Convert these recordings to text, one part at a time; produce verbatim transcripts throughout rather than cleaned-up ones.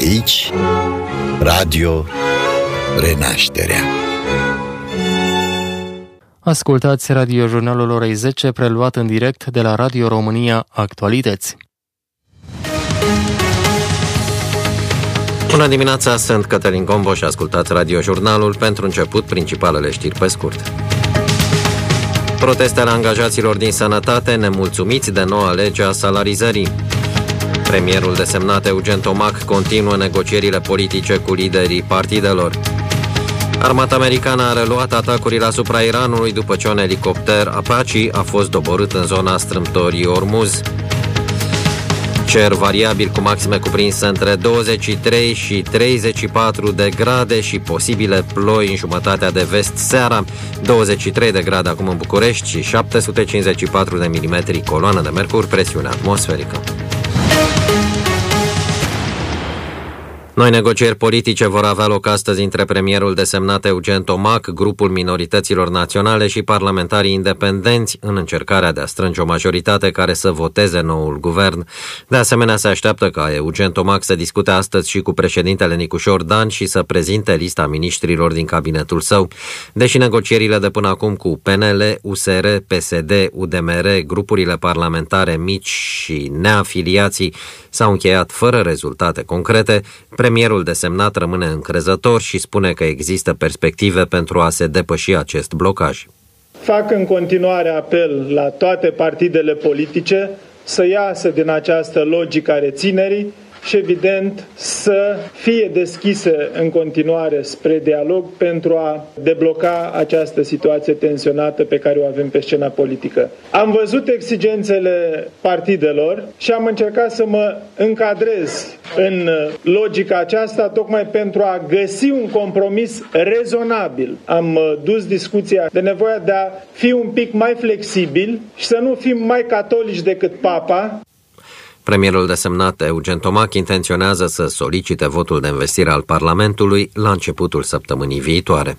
Aici, Radio Renașterea. Ascultați radiojurnalul orei zece, preluat în direct de la Radio România Actualități. Bună dimineața, sunt Cătălin Gombo și ascultați radiojurnalul. Pentru început, principalele știri pe scurt. Protestele angajaților din sănătate nemulțumiți de noua lege a salarizării. Premierul desemnat Eugen Tomac continuă negocierile politice cu liderii partidelor. Armata americană a reluat atacurile asupra Iranului după ce un elicopter Apache a fost doborât în zona strâmtorii Ormuz. Cer variabil cu maxime cuprinse între douăzeci și trei și treizeci și patru de grade și posibile ploi în jumătatea de vest seara, douăzeci și trei de grade acum în București și șapte sute cincizeci și patru de milimetri coloană de mercur, presiune atmosferică. Noi negocieri politice vor avea loc astăzi între premierul desemnat Eugen Tomac, grupul minorităților naționale și parlamentarii independenți în încercarea de a strânge o majoritate care să voteze noul guvern. De asemenea, se așteaptă ca Eugen Tomac să discute astăzi și cu președintele Nicușor Dan și să prezinte lista miniștrilor din cabinetul său. Deși negocierile de până acum cu P N L, U S R, P S D, U D M R, grupurile parlamentare mici și neafiliații s-au încheiat fără rezultate concrete, premierul desemnat rămâne încrezător și spune că există perspective pentru a se depăși acest blocaj. Fac în continuare apel la toate partidele politice să iasă din această logică a reținerii și, evident, să fie deschise în continuare spre dialog pentru a debloca această situație tensionată pe care o avem pe scena politică. Am văzut exigențele partidelor și am încercat să mă încadrez în logica aceasta tocmai pentru a găsi un compromis rezonabil. Am dus discuția de nevoia de a fi un pic mai flexibil și să nu fim mai catolici decât Papa. Premierul desemnat Eugen Tomac intenționează să solicite votul de investire al Parlamentului la începutul săptămânii viitoare.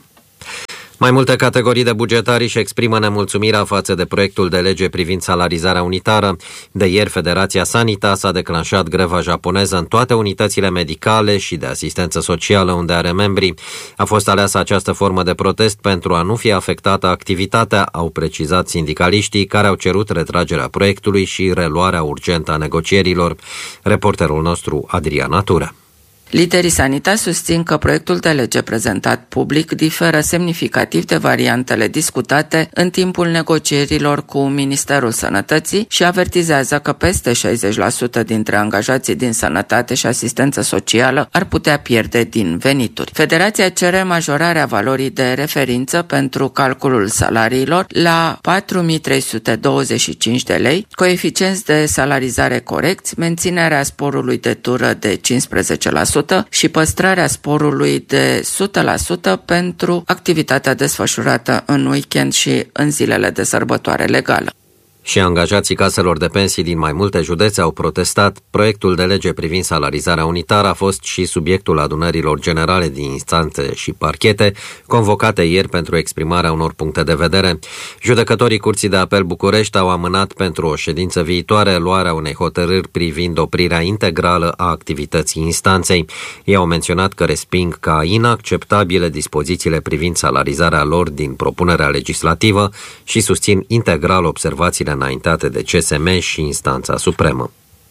Mai multe categorii de bugetari își exprimă nemulțumirea față de proiectul de lege privind salarizarea unitară. De ieri, Federația Sanitas a declanșat greva japoneză în toate unitățile medicale și de asistență socială unde are membri. A fost aleasă această formă de protest pentru a nu fi afectată activitatea, au precizat sindicaliștii care au cerut retragerea proiectului și reluarea urgentă a negocierilor. Reporterul nostru, Adrian Natura. Liderii Sanitas susțin că proiectul de lege prezentat public diferă semnificativ de variantele discutate în timpul negocierilor cu Ministerul Sănătății și avertizează că peste șaizeci la sută dintre angajații din sănătate și asistență socială ar putea pierde din venituri. Federația cere majorarea valorii de referință pentru calculul salariilor la patru mii trei sute douăzeci și cinci de lei, coeficienți de salarizare corecți, menținerea sporului de tură de cincisprezece la sută și păstrarea sporului de o sută la sută pentru activitatea desfășurată în weekend și în zilele de sărbătoare legală. Și angajații caselor de pensii din mai multe județe au protestat. Proiectul de lege privind salarizarea unitară a fost și subiectul adunărilor generale din instanțe și parchete, convocate ieri pentru exprimarea unor puncte de vedere. Judecătorii Curții de Apel București au amânat pentru o ședință viitoare luarea unei hotărâri privind oprirea integrală a activității instanței. Ei au menționat că resping ca inacceptabile dispozițiile privind salarizarea lor din propunerea legislativă și susțin integral observațiile înaintate de C S M și Instanța Supremă.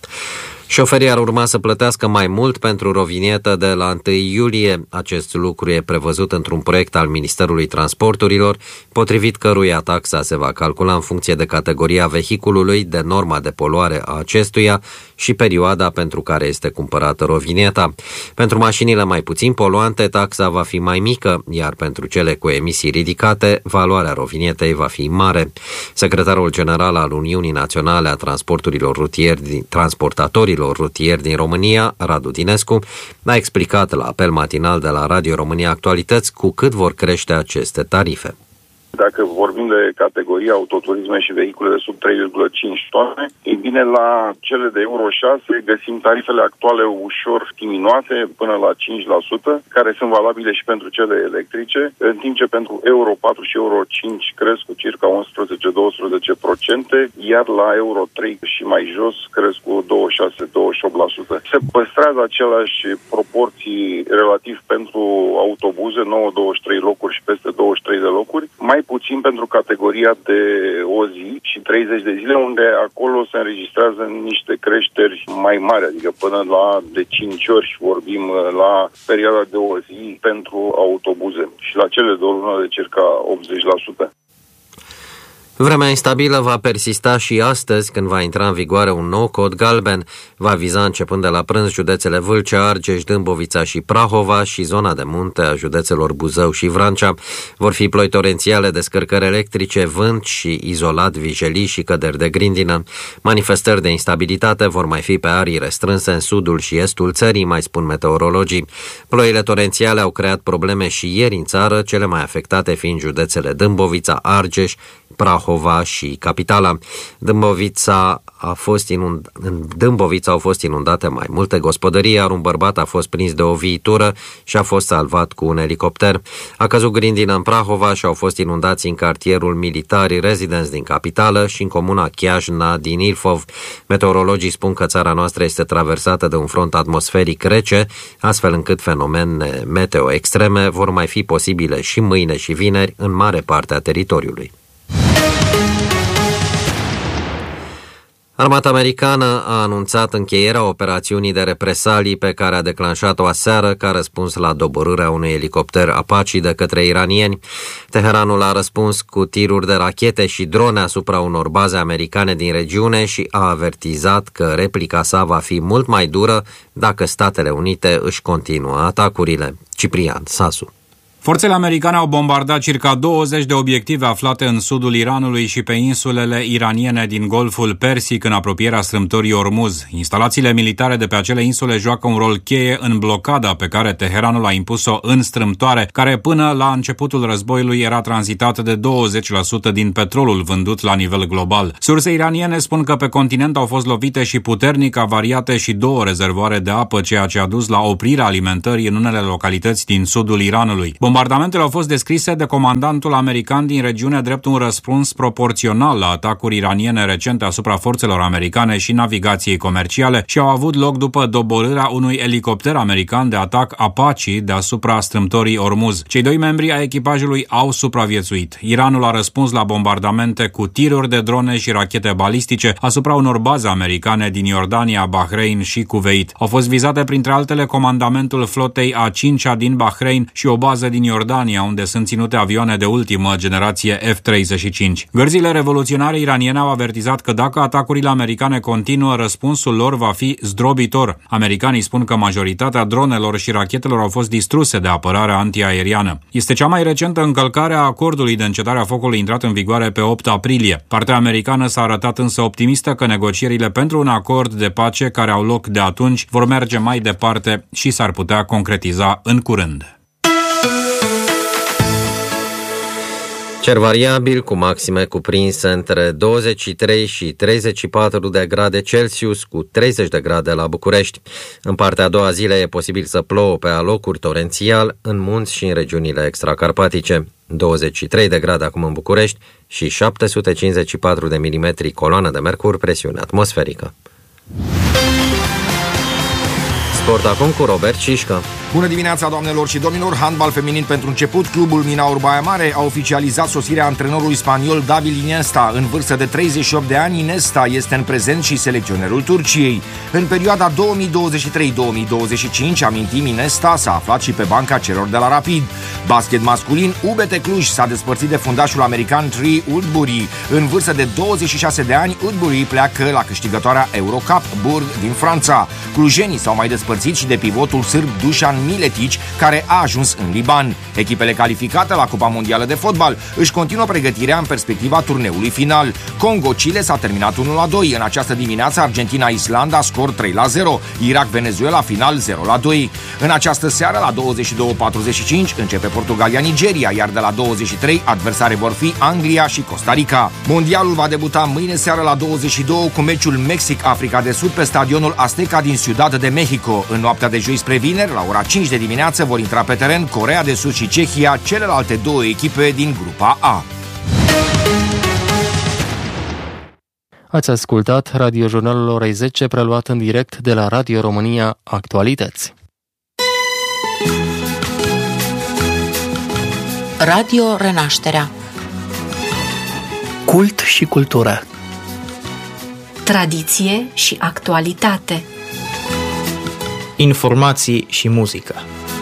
Șoferii ar urma să plătească mai mult pentru rovinietă de la întâi iulie. Acest lucru e prevăzut într-un proiect al Ministerului Transporturilor, potrivit căruia taxa se va calcula în funcție de categoria vehiculului, de norma de poluare a acestuia și perioada pentru care este cumpărată rovinieta. Pentru mașinile mai puțin poluante, taxa va fi mai mică, iar pentru cele cu emisii ridicate, valoarea rovinietei va fi mare. Secretarul general al Uniunii Naționale a Transporturilor Rutieri, Transportatorilor rutieri din România, Radu Dinescu, a explicat la apel matinal de la Radio România Actualități cu cât vor crește aceste tarife. Dacă vorbim de categoria autoturisme și vehicule de sub trei virgulă cinci tone, ei bine, la cele de Euro șase găsim tarifele actuale ușor diminuate, până la cinci la sută, care sunt valabile și pentru cele electrice, în timp ce pentru Euro patru și Euro cinci cresc cu circa unsprezece la douăsprezece la sută, iar la Euro trei și mai jos cresc cu douăzeci și șase la douăzeci și opt la sută. Se păstrează aceleași proporții relativ pentru autobuze, nouă douăzeci și trei locuri și peste douăzeci și trei de locuri, mai puțin pentru categoria de o zi și treizeci de zile, unde acolo se înregistrează niște creșteri mai mari, adică până la de cinci ori vorbim la perioada de o zi pentru autobuze și la cele de o lună de circa optzeci la sută. Vremea instabilă va persista și astăzi, când va intra în vigoare un nou cod galben. Va viza începând de la prânz județele Vâlcea, Argeș, Dâmbovița și Prahova și zona de munte a județelor Buzău și Vrancea. Vor fi ploi torențiale, descărcări electrice, vânt și izolat vijelii și căderi de grindină. Manifestări de instabilitate vor mai fi pe arii restrânse în sudul și estul țării, mai spun meteorologii. Ploile torențiale au creat probleme și ieri în țară, cele mai afectate fiind județele Dâmbovița, Argeș, Prahova și Capitala. Dâmbovița a fost inund... În Dâmbovița au fost inundate mai multe gospodării, iar un bărbat a fost prins de o viitură și a fost salvat cu un elicopter. A căzut grindină în Prahova și au fost inundați în cartierul Militari Residence din Capitală și în comuna Chiajna din Ilfov. Meteorologii spun că țara noastră este traversată de un front atmosferic rece, astfel încât fenomene meteo extreme vor mai fi posibile și mâine și vineri în mare parte a teritoriului. Armata americană a anunțat încheierea operațiunii de represalii pe care a declanșat-o aseară ca răspuns la doborârea unui elicopter Apache de către iranieni. Teheranul a răspuns cu tiruri de rachete și drone asupra unor baze americane din regiune și a avertizat că replica sa va fi mult mai dură dacă Statele Unite își continuă atacurile. Ciprian Sasu. Forțele americane au bombardat circa douăzeci de obiective aflate în sudul Iranului și pe insulele iraniene din Golful Persic, în apropierea strâmtorii Ormuz. Instalațiile militare de pe acele insule joacă un rol cheie în blocada pe care Teheranul a impus-o în strâmtoare, care până la începutul războiului era tranzitat de douăzeci la sută din petrolul vândut la nivel global. Surse iraniene spun că pe continent au fost lovite și puternic avariate și două rezervoare de apă, ceea ce a dus la oprirea alimentării în unele localități din sudul Iranului. Bombardamentele au fost descrise de comandantul american din regiune drept un răspuns proporțional la atacuri iraniene recente asupra forțelor americane și navigației comerciale și au avut loc după doborârea unui elicopter american de atac Apache deasupra strâmtorii Ormuz. Cei doi membri ai echipajului au supraviețuit. Iranul a răspuns la bombardamente cu tiruri de drone și rachete balistice asupra unor baze americane din Iordania, Bahrain și Kuwait. Au fost vizate printre altele comandamentul flotei a cincea din Bahrain și o bază din Iordania, unde sunt ținute avioane de ultimă generație F treizeci și cinci. Gărzile revoluționare iraniene au avertizat că dacă atacurile americane continuă, răspunsul lor va fi zdrobitor. Americanii spun că majoritatea dronelor și rachetelor au fost distruse de apărarea antiaeriană. Este cea mai recentă încălcare a acordului de încetare a focului intrat în vigoare pe opt aprilie. Partea americană s-a arătat însă optimistă că negocierile pentru un acord de pace care au loc de atunci vor merge mai departe și s-ar putea concretiza în curând. Cer variabil, cu maxime cuprinse între douăzeci și trei și treizeci și patru de grade Celsius, cu treizeci de grade la București. În partea a doua zilei e posibil să plouă pe alocuri torențial în munți și în regiunile extracarpatice. douăzeci și trei de grade acum în București și șapte sute cincizeci și patru de milimetri coloană de mercur, presiune atmosferică. Sport acum cu Robert Cișcă. Bună dimineața, doamnelor și domnilor! Handbal feminin pentru început. Clubul Minaur Baia Mare a oficializat sosirea antrenorului spaniol David Iniesta. În vârstă de treizeci și opt de ani, Iniesta este în prezent și selecționerul Turciei. În perioada două mii douăzeci și trei două mii douăzeci și cinci, amintim, Iniesta s-a aflat și pe banca celor de la Rapid. Basket masculin, U B T Cluj s-a despărțit de fundașul american Trey Woodbury. În vârstă de douăzeci și șase de ani, Woodbury pleacă la câștigătoarea Eurocup Burg din Franța. Clujenii s-au mai despărțit și de pivotul sârb Dusan Miletici, care a ajuns în Liban. Echipele calificate la Cupa Mondială de Fotbal își continuă pregătirea în perspectiva turneului final. Congo-Chile s-a terminat unu la doi. În această dimineață Argentina-Islanda scor trei la zero, Irak-Venezuela final zero la doi. În această seară la douăzeci și două patruzeci și cinci începe Portugalia-Nigeria, iar de la douăzeci și trei adversare vor fi Anglia și Costa Rica. Mondialul va debuta mâine seară la douăzeci și două cu meciul Mexic-Africa de Sud pe stadionul Azteca din Ciudad de Mexico. În noaptea de joi spre vineri, la ora cinci de dimineață, vor intra pe teren Coreea de Sud și Cehia, celelalte două echipe din grupa A. Ați ascultat radiojurnalul orei zece, preluat în direct de la Radio România Actualități. Radio Renașterea. Cult și cultură. Tradiție și actualitate. Informații și muzică.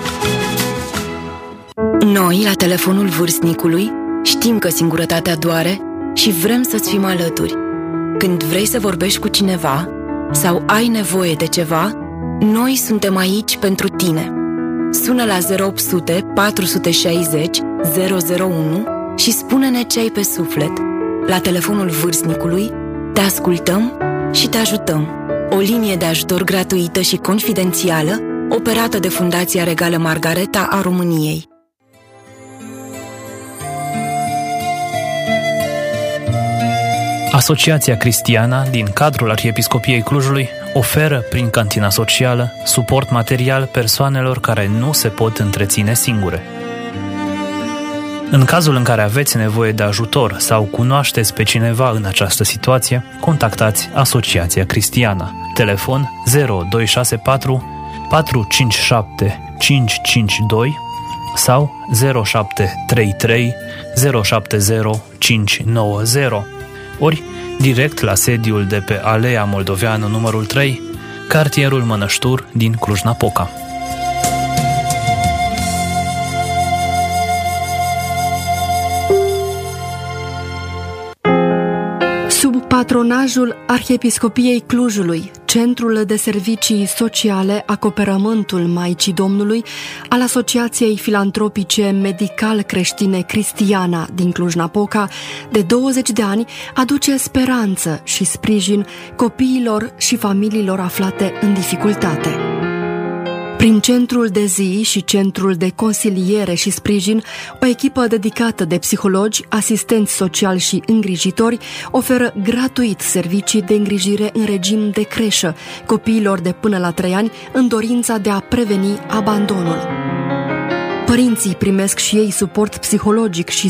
Noi, la telefonul vârstnicului, știm că singurătatea doare și vrem să-ți fim alături. Când vrei să vorbești cu cineva sau ai nevoie de ceva, noi suntem aici pentru tine. Sună la zero opt sute patru șase zero zero zero unu și spune-ne ce ai pe suflet. La telefonul vârstnicului te ascultăm și te ajutăm. O linie de ajutor gratuită și confidențială, operată de Fundația Regală Margareta a României. Asociația Cristiana din cadrul Arhiepiscopiei Clujului oferă, prin cantina socială, suport material persoanelor care nu se pot întreține singure. În cazul în care aveți nevoie de ajutor sau cunoașteți pe cineva în această situație, contactați Asociația Cristiana. Telefon zero doi șase patru patru cinci șapte cinci cinci doi sau zero șapte trei trei zero șapte zero cinci nouă zero, ori direct la sediul de pe Alea Moldoveană numărul trei, cartierul Mănăștur din Cluj-Napoca. Sub patronajul Arhiepiscopiei Clujului, Centrul de Servicii Sociale Acoperământul Maicii Domnului al Asociației Filantropice Medical-Creștine Cristiana din Cluj-Napoca, de douăzeci de ani, aduce speranță și sprijin copiilor și familiilor aflate în dificultate. Prin centrul de zi și centrul de consiliere și sprijin, o echipă dedicată de psihologi, asistenți sociali și îngrijitori oferă gratuit servicii de îngrijire în regim de creșă copiilor de până la trei ani în dorința de a preveni abandonul. Părinții primesc și ei suport psihologic și